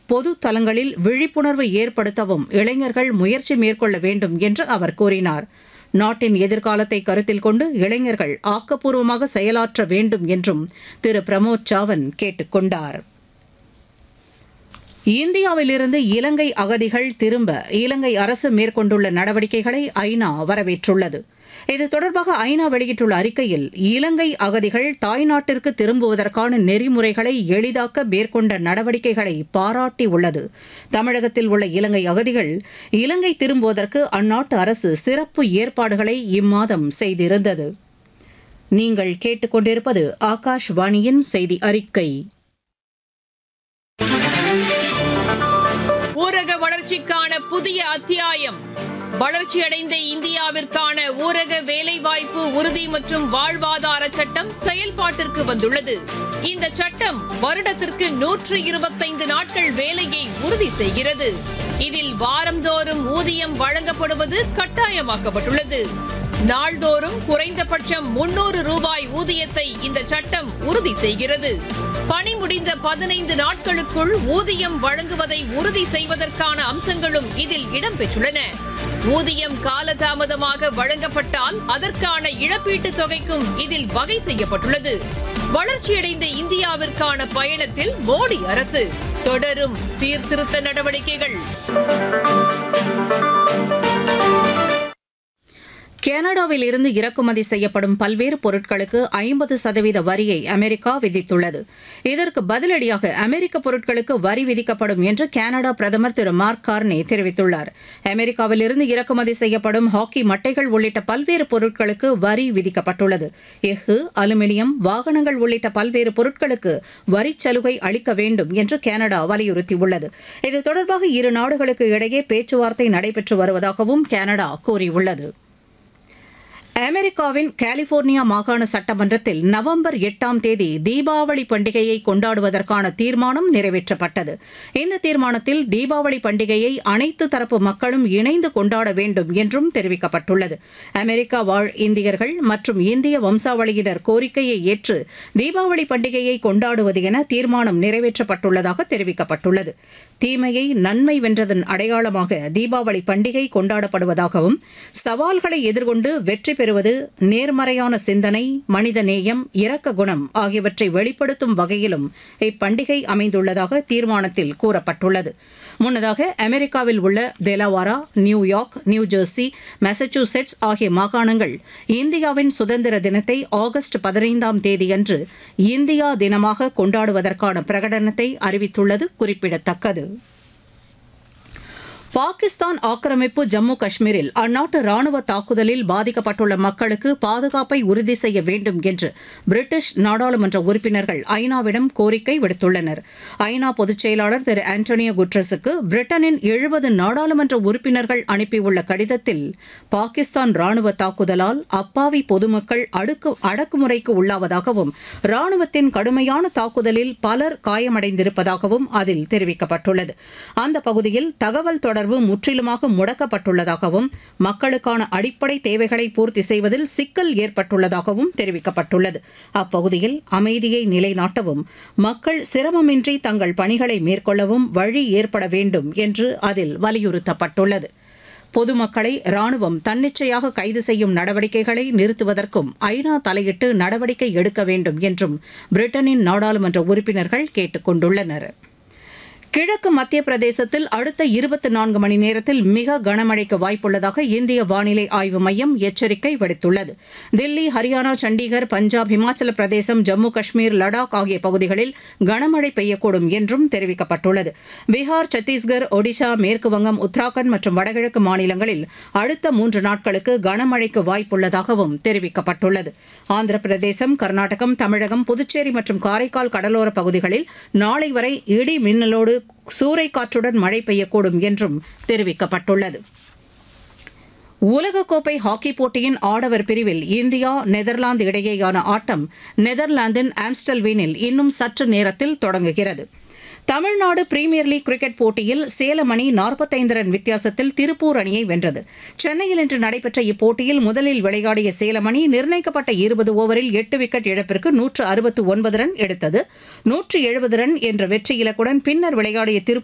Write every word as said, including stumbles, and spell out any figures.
பொது தலங்களில் விழிப்புணர்வு ஏற்படுத்தவும் இளைஞர்கள் முயற்சி மேற்கொள்ள வேண்டும் என்று அவர் கூறினார். நாட்டின் எதிர்காலத்தை கருத்தில் கொண்டு இளைஞர்கள் ஆக்கப்பூர்வமாக செயலாற்ற வேண்டும் என்றும் திரு பிரமோத் சாவந்த் கேட்டுக் கொண்டார். இந்தியாவிலிருந்து இலங்கை அகதிகள் திரும்ப இலங்கை அரசு மேற்கொண்டுள்ள நடவடிக்கைகளை ஐநா வரவேற்றுள்ளது. இது தொடர்பாக ஐநா வெளியிட்டுள்ள அறிக்கையில் இலங்கை அகதிகள் தாய்நாட்டிற்கு திரும்புவதற்கான நெறிமுறைகளை எளிதாக்க மேற்கொண்ட நடவடிக்கைகளை பாராட்டியுள்ளது. தமிழகத்தில் உள்ள இலங்கை அகதிகள் இலங்கை திரும்புவதற்கு அந்நாட்டு அரசு சிறப்பு ஏற்பாடுகளை இம்மாதம் செய்திருந்தது. நீங்கள் கேட்டுக்கொண்டிருப்பது ஆகாஷ்வாணியின் செய்தி அறிக்கை. ஊரக வளர்ச்சிக்கான புதிய அத்தியாயம். வளர்ச்சியடைந்த இந்தியாவிற்கான ஊரக வேலைவாய்ப்பு உறுதி மற்றும் வாழ்வாதார சட்டம் செயல்பாட்டிற்கு வந்துள்ளது. இந்த சட்டம் வருடத்திற்கு நூற்று இருபத்தைந்து நாட்கள் வேலையை உறுதி செய்கிறது. இதில் வாரந்தோறும் ஊதியம் வழங்கப்படுவது கட்டாயமாக்கப்பட்டுள்ளது. நாள்தோறும் குறைந்தபட்சம் முன்னூறு ரூபாய் ஊதியத்தை இந்த சட்டம் உறுதி செய்கிறது. பணி முடிந்த பதினைந்து நாட்களுக்குள் ஊதியம் வழங்குவதை உறுதி செய்வதற்கான அம்சங்களும் இதில் இடம்பெற்றுள்ளன. ஊதியம் காலதாமதமாக வழங்கப்பட்டால் அதற்கான இழப்பீட்டுத் தொகைக்கும் இதில் வகை செய்யப்பட்டுள்ளது. வளர்ச்சியடைந்த இந்தியாவிற்கான பயணத்தில் மோடி அரசு தொடரும் சீர்திருத்த நடவடிக்கைகள். கனடாவில் இருந்து இறக்குமதி செய்யப்படும் பல்வேறு பொருட்களுக்கு ஐம்பது சதவீத வரியை அமெரிக்கா விதித்துள்ளது. இதற்கு பதிலடியாக அமெரிக்க பொருட்களுக்கு வரி விதிக்கப்படும் என்று கனடா பிரதமர் திரு மார்க் கார்னே தெரிவித்துள்ளார். அமெரிக்காவில் இருந்து இறக்குமதி செய்யப்படும் ஹாக்கி மட்டைகள் உள்ளிட்ட பல்வேறு பொருட்களுக்கு வரி விதிக்கப்பட்டுள்ளது. எஃகு, அலுமினியம், வாகனங்கள் உள்ளிட்ட பல்வேறு பொருட்களுக்கு வரிச் சலுகை அளிக்க வேண்டும் என்று கனடா வலியுறுத்தியுள்ளது. இது தொடர்பாக இரு நாடுகளுக்கு இடையே பேச்சுவார்த்தை நடைபெற்று வருவதாகவும் கனடா கூறியுள்ளது. அமெரிக்காவின் கலிபோர்னியா மாகாண சட்டமன்றத்தில் நவம்பர் எட்டாம் தேதி தீபாவளி பண்டிகையை கொண்டாடுவதற்கான தீர்மானம் நிறைவேற்றப்பட்டது. இந்த தீர்மானத்தில் தீபாவளி பண்டிகையை அனைத்து தரப்பு மக்களும் இணைந்து கொண்டாட வேண்டும் என்றும் தெரிவிக்கப்பட்டுள்ளது. அமெரிக்கா வாழ் இந்தியர்கள் மற்றும் இந்திய வம்சாவளியினர் கோரிக்கையை ஏற்று தீபாவளி பண்டிகையை கொண்டாடுவது என தீர்மானம் நிறைவேற்றப்பட்டுள்ளதாக தெரிவிக்கப்பட்டுள்ளது. தீமையை நன்மை வென்றதன் அடையாளமாக தீபாவளி பண்டிகை கொண்டாடப்படுவதாகவும் சவால்களை எதிர்கொண்டு வெற்றி பெறுவது நேர்மறையான சிந்தனை, மனிதநேயம், இரக்க குணம் ஆகியவற்றை வெளிப்படுத்தும் வகையிலும் இப்பண்டிகை அமைந்துள்ளதாக தீர்மானத்தில் கூறப்பட்டுள்ளது. முன்னதாக அமெரிக்காவில் உள்ள டெலவாரா, நியூயார்க், நியூஜெர்சி, மாசச்சூசெட்ஸ் ஆகிய மாகாணங்கள் இந்தியாவின் சுதந்திர தினத்தை ஆகஸ்ட் பதினைந்தாம் தேதியன்று இந்தியா தினமாக கொண்டாடுவதற்கான பிரகடனத்தை அறிவித்துள்ளது குறிப்பிடத்தக்கது. பாகிஸ்தான் ஆக்கிரமிப்பு ஜம்மு காஷ்மீரில் அந்நாட்டு ராணுவ தாக்குதலில் பாதிக்கப்பட்டுள்ள மக்களுக்கு பாதுகாப்பை உறுதி செய்ய வேண்டும் என்று பிரிட்டிஷ் நாடாளுமன்ற உறுப்பினர்கள் ஐநாவிடம் கோரிக்கை விடுத்துள்ளனர். ஐநா பொதுச் செயலாளர் திரு ஆண்டோனியோ குட்ரஸுக்கு பிரிட்டனின் எழுபது நாடாளுமன்ற உறுப்பினர்கள் அனுப்பியுள்ள கடிதத்தில் பாகிஸ்தான் ராணுவ தாக்குதலால் அப்பாவி பொதுமக்கள் அடுக்கு அடக்குமுறைக்கு உள்ளாவதாகவும் ராணுவத்தின் கடுமையான தாக்குதலில் பலர் காயமடைந்திருப்பதாகவும் அதில் தெரிவிக்கப்பட்டுள்ளது. அந்த பகுதியில் தகவல் தொடர்பு முற்றிலுமாக முடக்கப்பட்டுள்ளதாகவும் மக்களுக்கான அடிப்படை தேவைகளை பூர்த்தி செய்வதில் சிக்கல் ஏற்பட்டுள்ளதாகவும் தெரிவிக்கப்பட்டுள்ளது. அப்பகுதியில் அமைதியை நிலைநாட்டவும் மக்கள் சிரமமின்றி தங்கள் பணிகளை மேற்கொள்ளவும் வழி ஏற்பட வேண்டும் என்று அதில் வலியுறுத்தப்பட்டுள்ளது. பொதுமக்களை ராணுவம் தன்னிச்சையாக கைது செய்யும் நடவடிக்கைகளை நிறுத்துவதற்கும் ஐநா தலையிட்டு நடவடிக்கை எடுக்க வேண்டும் என்றும் பிரிட்டனின் நாடாளுமன்ற உறுப்பினர்கள் கேட்டுக் கொண்டுள்ளனர். கிழக்கு மத்திய பிரதேசத்தில் அடுத்த இருபத்தி நான்கு மணி நேரத்தில் மிக கனமழைக்கு வாய்ப்புள்ளதாக இந்திய வானிலை ஆய்வு மையம் எச்சரிக்கை விடுத்துள்ளது. தில்லி, ஹரியானா, சண்டிகர், பஞ்சாப், இமாச்சல பிரதேசம், ஜம்மு காஷ்மீர், லடாக் ஆகிய பகுதிகளில் கனமழை பெய்யக்கூடும் என்றும் தெரிவிக்கப்பட்டுள்ளது. பீகார், சத்தீஸ்கர், ஒடிஷா, மேற்குவங்கம், உத்தராகண்ட் மற்றும் வடகிழக்கு மாநிலங்களில் அடுத்த மூன்று நாட்களுக்கு கனமழைக்கு வாய்ப்புள்ளதாகவும் தெரிவிக்கப்பட்டுள்ளது. ஆந்திர பிரதேசம், கர்நாடகம், தமிழகம், புதுச்சேரி மற்றும் காரைக்கால் கடலோர பகுதிகளில் நாளை வரை இடி மின்னலோடு சூறைக்காற்றுடன் மழை பெய்யக்கூடும் என்றும் தெரிவிக்கப்பட்டுள்ளது. உலகக்கோப்பை ஹாக்கி போட்டியின் ஆடவர் பிரிவில் இந்தியா நெதர்லாந்து இடையேயான ஆட்டம் நெதர்லாந்தின் ஆம்ஸ்டல்வீனில் இன்னும் சற்று நேரத்தில் தொடங்குகிறது. தமிழ்நாடு பிரீமியர் லீக் கிரிக்கெட் போட்டியில் சேலம் அணி நாற்பத்தைந்து ரன் வித்தியாசத்தில் திருப்பூர் அணியை வென்றது. சென்னையில் இன்று நடைபெற்ற இப்போட்டியில் முதலில் விளையாடிய சேலம் அணி நிர்ணயிக்கப்பட்ட இருபது ஓவரில் எட்டு விக்கெட் இழப்பிற்கு நூற்று அறுபத்து ஒன்பது ரன் எடுத்தது. நூற்று எழுபது ரன் என்ற வெற்றி இலக்குடன் பின்னர் விளையாடிய திருப்பூர்